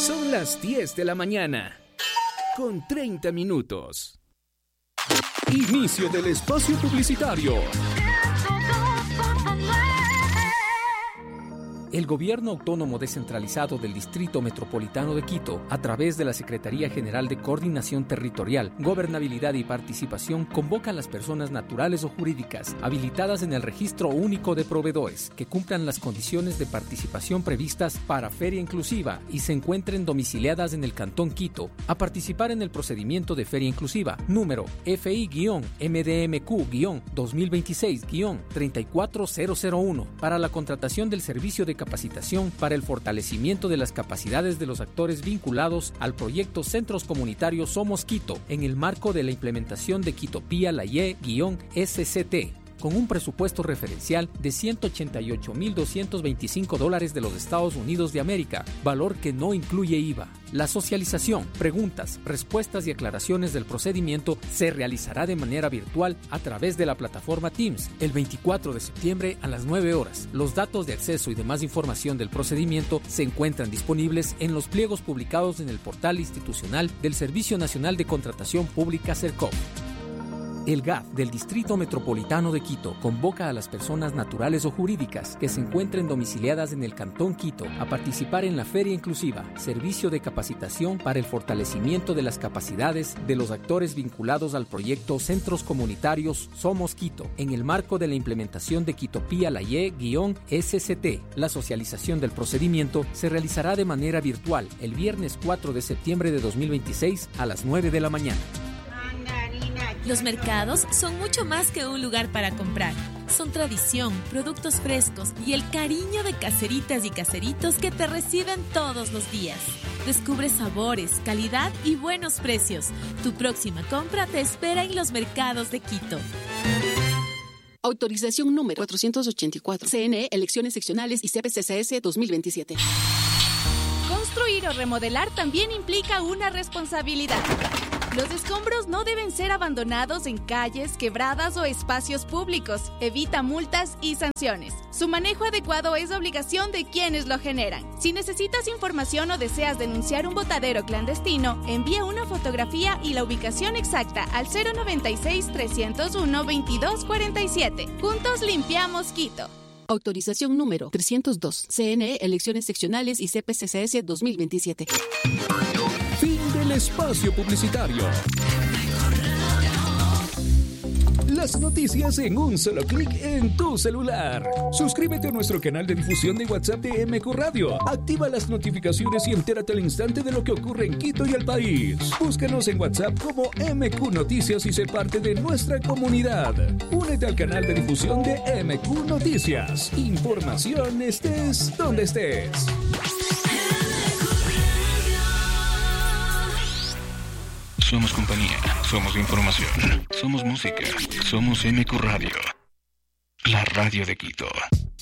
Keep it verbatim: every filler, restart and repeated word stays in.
Son las diez de la mañana, con treinta minutos. Inicio del espacio publicitario. El Gobierno Autónomo Descentralizado del Distrito Metropolitano de Quito, a través de la Secretaría General de Coordinación Territorial, Gobernabilidad y Participación, convoca a las personas naturales o jurídicas habilitadas en el Registro Único de Proveedores que cumplan las condiciones de participación previstas para Feria Inclusiva y se encuentren domiciliadas en el Cantón Quito a participar en el procedimiento de Feria Inclusiva número F I M D M Q dos mil veintiséis treinta y cuatro mil uno para la contratación del servicio de capacitación para el fortalecimiento de las capacidades de los actores vinculados al proyecto Centros Comunitarios Somos Quito en el marco de la implementación de Quitopía Laye S C T, con un presupuesto referencial de ciento ochenta y ocho mil doscientos veinticinco dólares de los Estados Unidos de América, valor que no incluye I V A. La socialización, preguntas, respuestas y aclaraciones del procedimiento se realizará de manera virtual a través de la plataforma Teams el veinticuatro de septiembre a las nueve horas. Los datos de acceso y demás información del procedimiento se encuentran disponibles en los pliegos publicados en el portal institucional del Servicio Nacional de Contratación Pública CERCOP. El G A F del Distrito Metropolitano de Quito convoca a las personas naturales o jurídicas que se encuentren domiciliadas en el Cantón Quito a participar en la Feria Inclusiva, servicio de capacitación para el fortalecimiento de las capacidades de los actores vinculados al proyecto Centros Comunitarios Somos Quito, en el marco de la implementación de Quitopía Laye S C T. La socialización del procedimiento se realizará de manera virtual el viernes cuatro de septiembre de dos mil veintiséis a las nueve de la mañana. Los mercados son mucho más que un lugar para comprar. Son tradición, productos frescos y el cariño de caseritas y caseritos que te reciben todos los días. Descubre sabores, calidad y buenos precios. Tu próxima compra te espera en los mercados de Quito. Autorización número cuatrocientos ochenta y cuatro. C N E, Elecciones Seccionales y C P C C S dos mil veintisiete. Construir o remodelar también implica una responsabilidad. Los escombros no deben ser abandonados en calles, quebradas o espacios públicos. Evita multas y sanciones. Su manejo adecuado es obligación de quienes lo generan. Si necesitas información o deseas denunciar un botadero clandestino, envía una fotografía y la ubicación exacta al cero noventa y seis, trescientos uno, veintidós cuarenta y siete. Juntos limpiamos Quito. Autorización número trescientos dos. C N E, Elecciones Seccionales y C P C C S dos mil veintisiete. Fin del espacio publicitario. Las noticias en un solo clic en tu celular. Suscríbete a nuestro canal de difusión de WhatsApp de M Q Radio. Activa las notificaciones y entérate al instante de lo que ocurre en Quito y el país. Búscanos en WhatsApp como M Q Noticias y sé parte de nuestra comunidad. Únete al canal de difusión de M Q Noticias. Información estés donde estés. Somos compañía, somos información, somos música, somos M Q Radio, la radio de Quito.